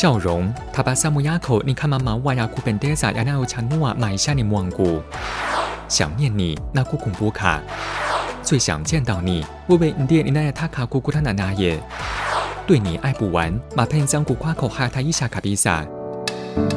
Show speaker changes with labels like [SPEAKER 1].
[SPEAKER 1] 笑容tabasamu yako ni kama maua ya kupendeza yanayochanua maishani mwangu. 想念你na kukumbuka. 最想见到你 wewe ndiye ninayetaka kukutana naye. 对你爱不完 mapenzi yangu kwako hayataisha kabisa.